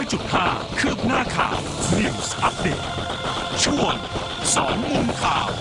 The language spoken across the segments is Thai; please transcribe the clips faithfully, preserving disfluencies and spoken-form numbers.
จุดห้า คืบหน้าข่าว News Update ช่วงสองมุมข่าว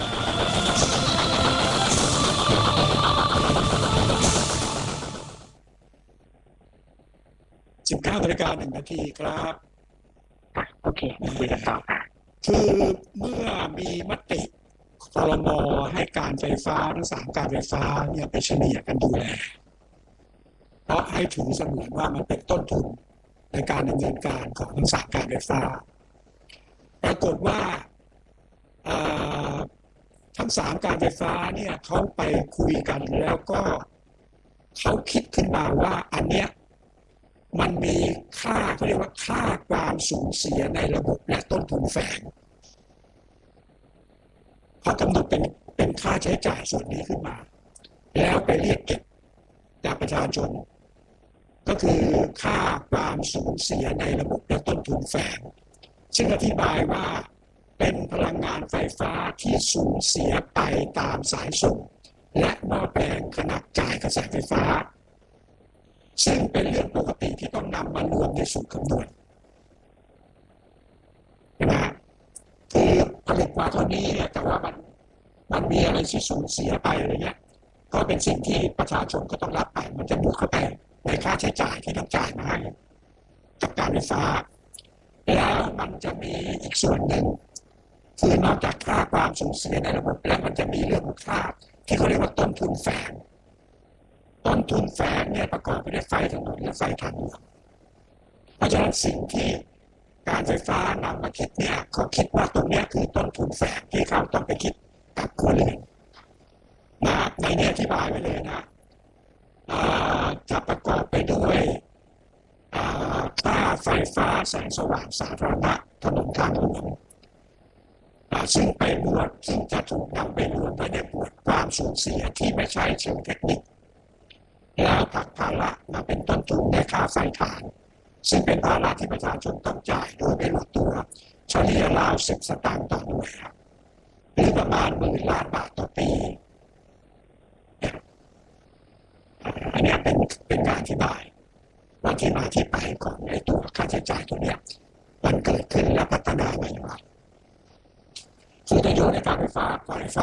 สิบเก้านาฬิกาหนึ่งนาทีครับโอเคคุยกันต่อค่ะคือเมื่อมีมติครม.ให้การไฟฟ้าทั้งสามการไฟฟ้าเนี่ยไปเฉลี่ยกันดูแลเพราะให้ถือเสมือนว่ามันเป็นต้นทุนในการดำเนินการของทั้งสามการไฟฟ้าปรากฏว่าทั้งสามการไฟฟ้าเนี่ยเขาไปคุยกันแล้วก็เขาคิดขึ้นมาว่าอันเนี้ยมันมีค่าเขาเรียกว่าค่าความสูญเสียในระบบและต้นทุนแฝงเขากำหนดเป็นเป็นค่าใช้จ่ายส่วนนี้ขึ้นมาแล้วไปเรียกเก็บจากประชาชนก็คือค่าความสูญเสียในระบบและต้นทุนแฝงซึ่งอธิบายว่าเป็นพลังงานไฟฟ้าที่สูญเสียไปตามสายส่งและหม้อแปลงขนาดจ่ายกระแสไฟฟ้าซึ่งเป็นเรื่องปกติที่ต้องนำมารวมในสูตรคำนวณนะคือผลิตมาเท่านี้เนี่ยแต่ว่ามันมันมีอะไรที่สูญเสียไปอะไรเงี้ยก็เป็นสิ่งที่ประชาชนก็ต้องรับไปมันจะบวกเข้าไปในค่าใช้จ่ายที่ต้องจ่ายมาให้กับการไฟฟ้าแล้วมันจะมีอีกส่วนหนึ่งคือนอกจากค่าความสูญเสียในระบบแล้วมันจะมีเรื่องของค่าที่เขาเรียกว่าต้นทุนแฝงต้นทุนแฝงเนี่ยประกอบไปด้วยไฟถนนและไฟทางหลวงเพราะฉะนั้นสิ่งที่การไฟฟ้านำมาคิดเนี่ยเขาคิดว่าตรงนี้คือต้นทุนแฝงที่เขาต้องไปคิดกับครัวเรือนนะในนี้อธิบายไปเลยนะจะประกอบไปด้วยค่าไฟฟ้าแสงสว่างสาธารณะถนนทางหลวงซึ่งไปบวกซึ่งจะถูกนำไปรวมไว้ในบวกความสูญเสียที่ไม่ใช่เชิงเทคนิคแล้วผลักภาระมาเป็นต้นทุนในค่าไฟฐานซึ่งเป็นภาระที่ประชาชนต้องจ่ายโดยไม่รู้ตัวเฉลี่ยราวสิบสตางค์ต่อหน่วยหรือประมาณหมื่นล้านบาทต่อปีอันนี้เป็นเป็นการอธิบายว่าที่มาที่ไปของในตัวค่าใช้จ่ายตัวนี้มันเกิดขึ้นและพัฒนามาอย่างไรคือในโยนในการไฟฟ้าการไฟฟ้า